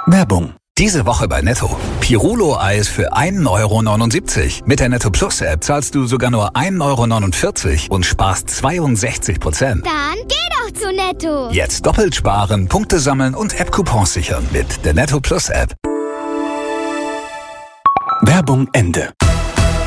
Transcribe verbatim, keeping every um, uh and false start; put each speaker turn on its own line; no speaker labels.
Werbung.
Diese Woche bei Netto. Pirulo-Eis für ein Euro neunundsiebzig. Mit der Netto Plus App zahlst du sogar nur ein Euro neunundvierzig und sparst zweiundsechzig Prozent.
Dann geh doch zu Netto.
Jetzt doppelt sparen, Punkte sammeln und App-Coupons sichern mit der Netto Plus App.
Werbung Ende.